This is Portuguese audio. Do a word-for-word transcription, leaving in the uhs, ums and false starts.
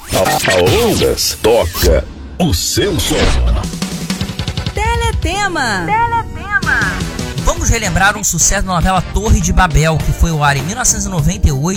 A, a Ondas toca o seu som. Teletema. Teletema. Vamos relembrar um sucesso da novela Torre de Babel, que foi ao ar em mil novecentos e noventa e oito